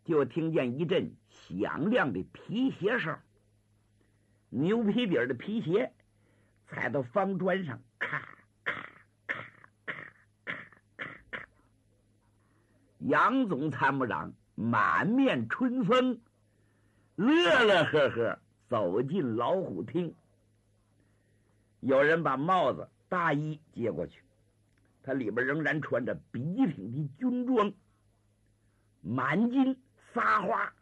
就听见一阵响亮的皮鞋声，牛皮底的皮鞋踩到方砖上，咔咔咔咔咔咔咔。杨总参谋长满面春风，乐乐呵呵走进老虎厅。有人把帽子大衣接过去，他里边仍然穿着笔挺的军装，满襟撒花，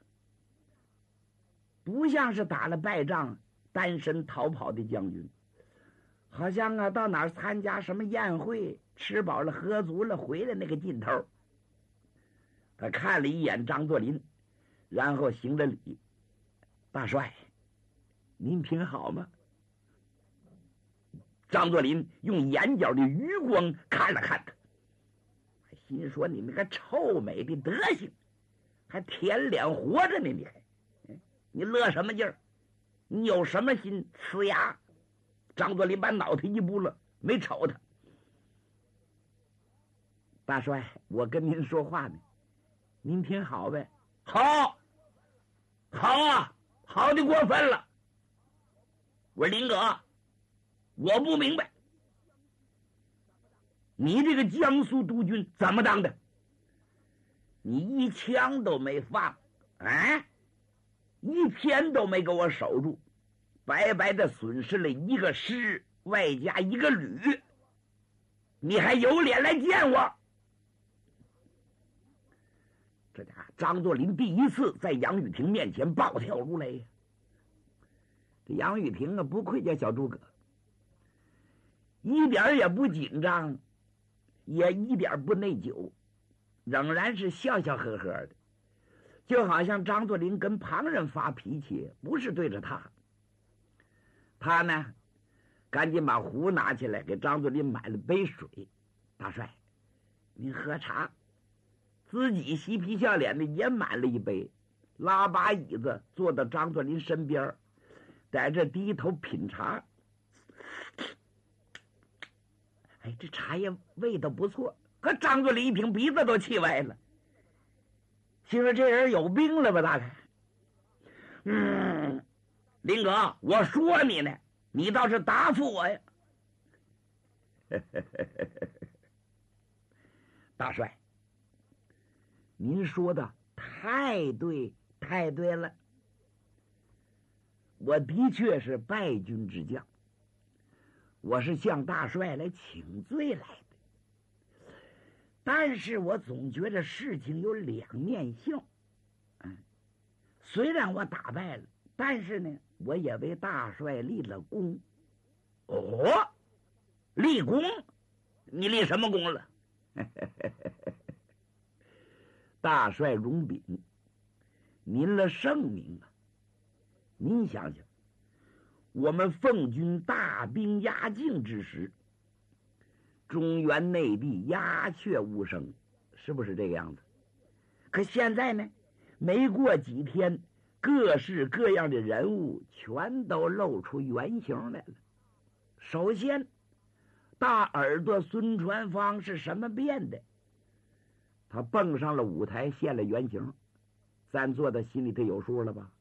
不像是打了败仗单身逃跑的将军，好像到哪儿参加什么宴会，吃饱了喝足了回来那个劲头。他看了一眼张作霖，然后行了礼：“大帅，您品好吗？”张作霖用眼角的余光看了看他，心说：“你那个臭美的德行，还舔脸活着呢！你乐什么劲儿？你有什么心？呲牙！”张作霖把脑袋一拨了，没瞅他。“大帅，我跟您说话呢，您听好呗。”“好，好啊，好的过分了。”“我说林哥，我不明白，你这个江苏督军怎么当的？你一枪都没放，一天都没给我守住，白白的损失了一个师，外加一个旅，你还有脸来见我？”这家张作霖第一次在杨雨婷面前暴跳如雷。这杨雨婷不愧叫小诸葛，一点也不紧张，也一点不内疚，仍然是笑笑呵呵的，就好像张作霖跟旁人发脾气，不是对着他。他呢，赶紧把壶拿起来，给张作霖买了杯水：“大帅，您喝茶。”自己嬉皮笑脸的也满了一杯，拉把椅子坐到张作霖身边，在这低头品茶。这茶叶味道不错，可张作霖一听鼻子都气歪了，心说这人有病了吧？大概林哥，我说你呢，你倒是答复我呀。大帅，您说的太对，太对了。我的确是败军之将，我是向大帅来请罪来的。但是我总觉得事情有两面性。虽然我打败了，但是呢，我也为大帅立了功。哦，立功？你立什么功了？大帅荣禀，您了圣明啊！您想想，我们奉军大兵压境之时，中原内地鸦雀无声，是不是这个样子？可现在呢，没过几天，各式各样的人物全都露出原形来了。首先，大耳朵孙传芳是什么变的？他蹦上了舞台，现了原形，咱做的心里头有数了吧？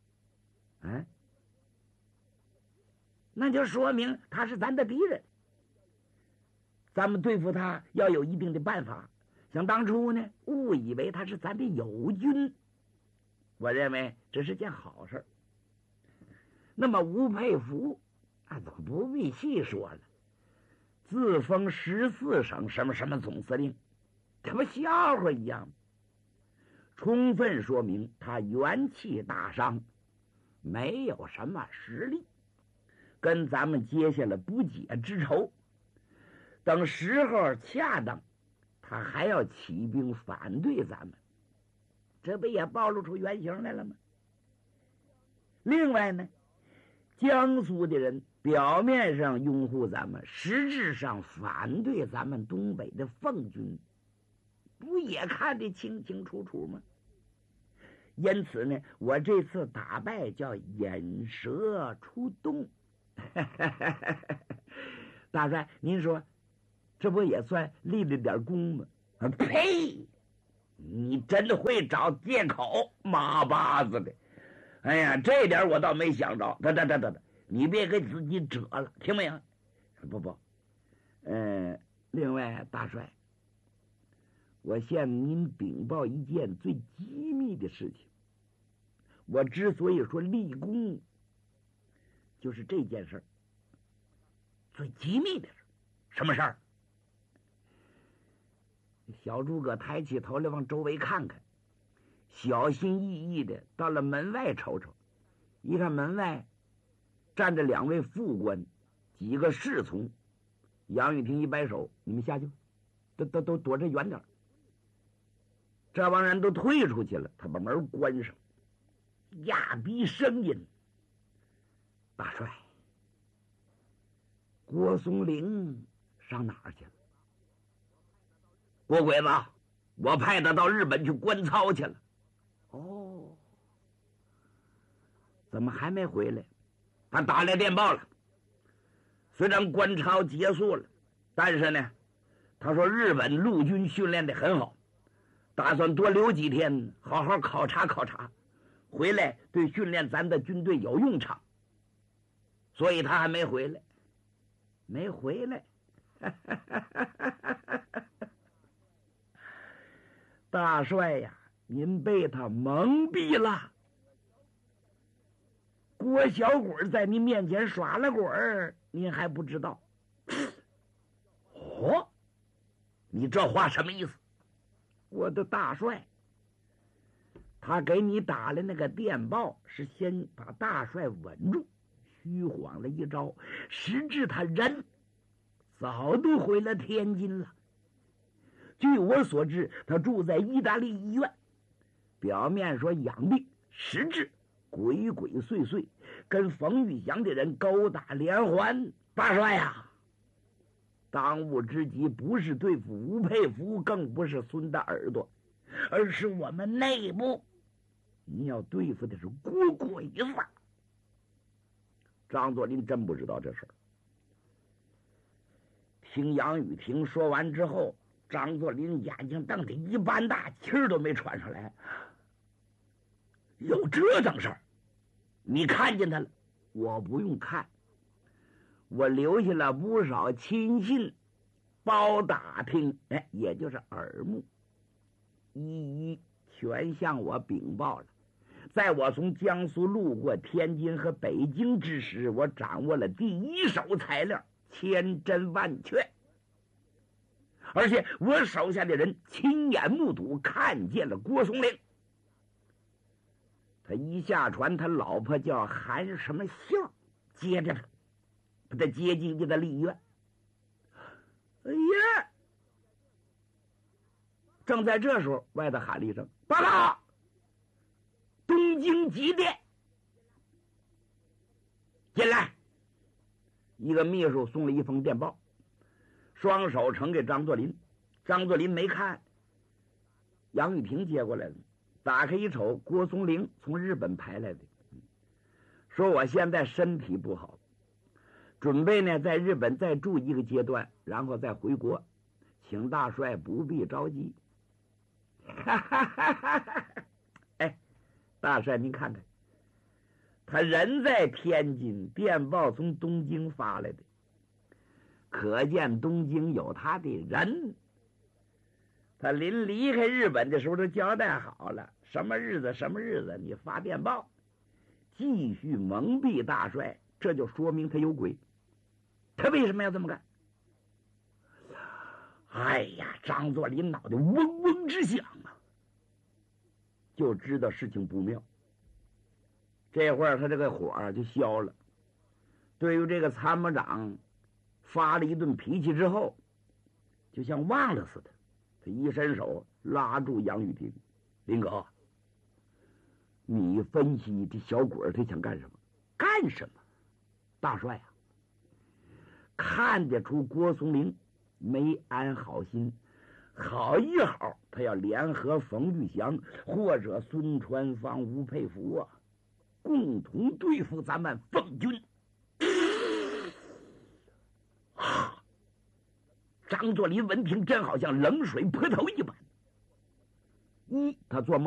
那就说明他是咱的敌人，咱们对付他要有一定的办法。想当初呢，误以为他是咱的友军，我认为这是件好事。那么吴佩孚都不必细说了，自封14省什么什么总司令，这不笑话一样，充分说明他元气大伤，没有什么实力，跟咱们结下了不解之仇。等时候恰当，他还要起兵反对咱们，这不也暴露出原形来了吗？另外呢，江苏的人表面上拥护咱们，实质上反对咱们东北的奉军，不也看得清清楚楚吗？因此呢，我这次打败叫引蛇出洞。大帅，您说这不也算立了点功吗？呸！ 你真会找借口，妈巴子的！哎呀，这点我倒没想着。得，你别给自己折了，听没有？不，另外大帅，我向您禀报一件最机密的事情。我之所以说立功，就是这件事儿，最机密的事。什么事儿？小诸葛抬起头来往周围看看，小心翼翼的到了门外瞅瞅，一看门外站着2位副官，几个侍从。杨玉婷一摆手：“你们下去，都躲着远点。”这帮人都退出去了，他把门关上，压低声音：“大帅，郭松龄上哪儿去了？”“郭鬼子，我派他到日本去观操去了。”“哦，怎么还没回来？”“他打来电报了，虽然观操结束了，但是呢，他说日本陆军训练得很好，打算多留几天，好好考察考察，回来对训练咱的军队有用场，所以他还没回来。”“没回来。”大帅呀，您被他蒙蔽了。郭小鬼在您面前耍了鬼儿，您还不知道。哦，你这话什么意思？我的大帅，他给你打了那个电报，是先把大帅稳住，虚晃了一招，实质他人早都回了天津了。据我所知，他住在意大利医院，表面说养病，实质鬼鬼祟祟，跟冯玉祥的人勾打连环。大帅呀，当务之急不是对付吴佩孚，更不是孙大耳朵，而是我们内部，你要对付的是郭鬼子。张作霖真不知道这事儿。听杨雨婷说完之后，张作霖眼睛瞪得一般大，气儿都没喘上来。有这等事儿？你看见他了？我不用看，我留下了不少亲信包打听，也就是耳目，一一全向我禀报了。在我从江苏路过天津和北京之时，我掌握了第一手材料，千真万确，而且我手下的人亲眼目睹看见了郭松龄。他一下船，他老婆叫韩什么秀，接着把他接进意大利医院。哎呀！正在这时候，外头喊了一声：“报告！东京急电！”进来。一个秘书送了一封电报，双手呈给张作霖。张作霖没看，杨雨婷接过来了，打开一瞅，郭松龄从日本派来的，说我现在身体不好，准备呢在日本再住一个阶段，然后再回国，请大帅不必着急。哎，大帅您看看，他人在天津，电报从东京发来的，可见东京有他的人。他临离开日本的时候都交代好了，什么日子你发电报，继续蒙蔽大帅，这就说明他有鬼。他为什么要这么干？哎呀，张作霖脑袋嗡嗡直响啊，就知道事情不妙。这会儿他这个火就消了，对于这个参谋长发了一顿脾气之后，就像忘了似的，他一伸手拉住杨雨婷：“林哥，你分析这小鬼他想干什么？干什么？大帅啊，看得出郭松龄没安好心，好一好他要联合冯玉祥或者孙传芳、吴佩孚啊，共同对付咱们奉军。”张作霖闻听，真好像冷水泼头一般。 一，他做梦